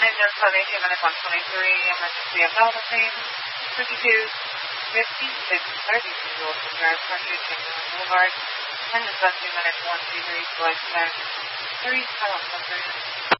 Engine 72 minutes 123, emergency of Belfast, 5250, 630, Wilson Drive, Country, Chamberlain Boulevard, Engine 72 minutes 123, flight back, 3,